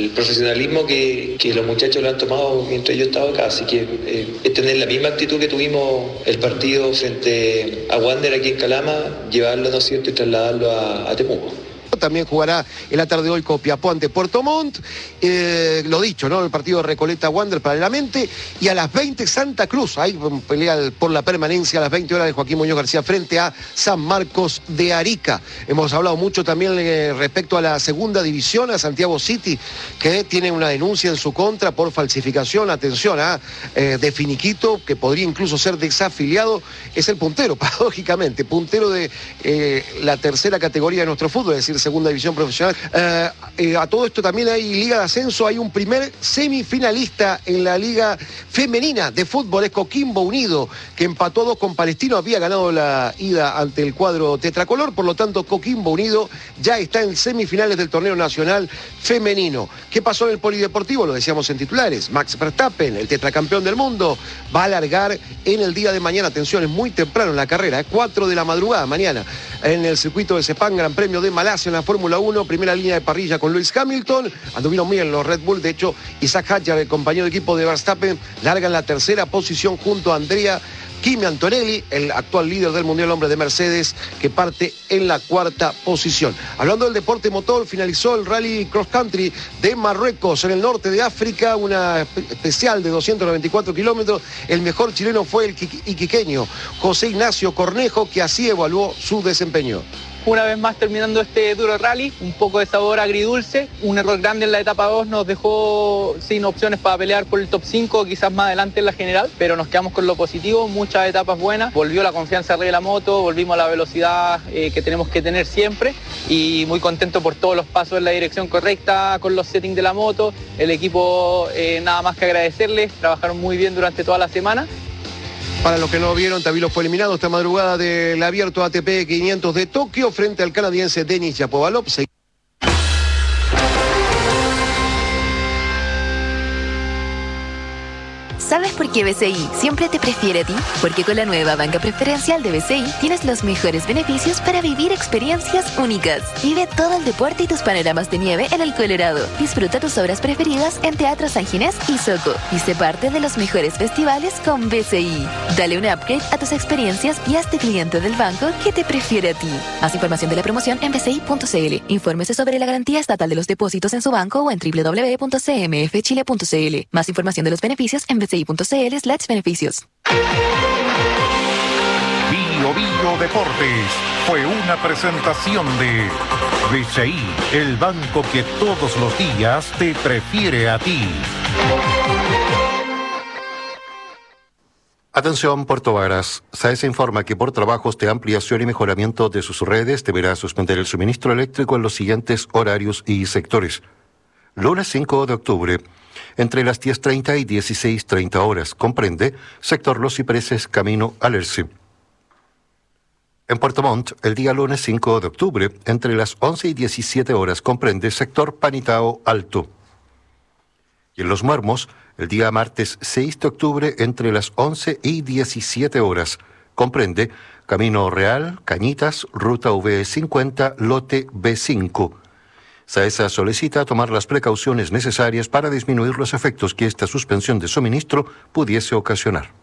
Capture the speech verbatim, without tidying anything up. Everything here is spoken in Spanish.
el profesionalismo que, que los muchachos lo han tomado mientras yo estaba acá, así que eh, es tener la misma actitud que tuvimos el partido frente a Wander aquí en Calama, llevarlo, ¿no es cierto?, y trasladarlo a, a Temuco. También jugará en la tarde de hoy Copiapó ante Puerto Montt. Eh, lo dicho, ¿no? El partido de Recoleta Wander paralelamente. Y a las veinte Santa Cruz. Ahí pelea por la permanencia a las veinte horas de Joaquín Muñoz García frente a San Marcos de Arica. Hemos hablado mucho también eh, respecto a la segunda división, a Santiago City, que tiene una denuncia en su contra por falsificación. Atención a eh, de finiquito, que podría incluso ser desafiliado. Es el puntero, paradójicamente. Puntero de eh, la tercera categoría de nuestro fútbol, es decir, segunda división profesional. Eh, eh, a todo esto también hay Liga de Ascenso, hay un primer semifinalista en la Liga Femenina de Fútbol, es Coquimbo Unido, que empató dos con Palestino, había ganado la ida ante el cuadro tetracolor, por lo tanto Coquimbo Unido ya está en semifinales del torneo nacional femenino. ¿Qué pasó en el polideportivo? Lo decíamos en titulares, Max Verstappen, el tetracampeón del mundo, va a largar en el día de mañana, atención, es muy temprano en la carrera, es cuatro de la madrugada mañana, en el circuito de Sepang, Gran Premio de Malasia en la Fórmula uno, primera línea de parrilla con Lewis Hamilton, anduvieron muy bien los Red Bull, de hecho Isaac Hadjar, el compañero de equipo de Verstappen, larga en la tercera posición junto a Andrea Kimi Antonelli, el actual líder del Mundial Hombre de Mercedes, que parte en la cuarta posición. Hablando del deporte motor, finalizó el Rally Cross Country de Marruecos, en el norte de África, una especial de doscientos noventa y cuatro kilómetros. El mejor chileno fue el iquiqueño José Ignacio Cornejo, que así evaluó su desempeño. Una vez más terminando este duro rally, un poco de sabor agridulce, un error grande en la etapa dos nos dejó sin opciones para pelear por el top cinco, quizás más adelante en la general, pero nos quedamos con lo positivo, muchas etapas buenas, volvió la confianza arriba de la moto, volvimos a la velocidad eh, que tenemos que tener siempre y muy contento por todos los pasos en la dirección correcta con los settings de la moto, el equipo eh, nada más que agradecerles, trabajaron muy bien durante toda la semana. Para los que no vieron, Tabilo fue eliminado esta madrugada del abierto A T P quinientos de Tokio frente al canadiense Denis Shapovalov. ¿Sabes por qué B C I siempre te prefiere a ti? Porque con la nueva banca preferencial de B C I tienes los mejores beneficios para vivir experiencias únicas. Vive todo el deporte y tus panoramas de nieve en el Colorado. Disfruta tus obras preferidas en Teatro San Ginés y Soco. Y sé parte de los mejores festivales con B C I. Dale un upgrade a tus experiencias y hazte cliente del banco que te prefiere a ti. Más información de la promoción en b c i punto c l. Infórmese sobre la garantía estatal de los depósitos en su banco o en w w w punto c m f chile punto c l. Más información de los beneficios en b c i punto c l slash beneficios. Bio Bio Deportes fue una presentación de B C I, el banco que todos los días te prefiere a ti. Atención, Puerto Varas. SAESA informa que por trabajos de ampliación y mejoramiento de sus redes deberá suspender el suministro eléctrico en los siguientes horarios y sectores. Lunes cinco de octubre, entre las diez treinta y dieciséis treinta horas, comprende sector Los Cipreses, camino Alerce. En Puerto Montt, el día lunes cinco de octubre, entre las once y diecisiete horas, comprende sector Panitao Alto. Y en Los Muermos, el día martes seis de octubre, entre las once y diecisiete horas, comprende camino Real, Cañitas, ruta V cincuenta, lote B cinco. SAESA solicita tomar las precauciones necesarias para disminuir los efectos que esta suspensión de suministro pudiese ocasionar.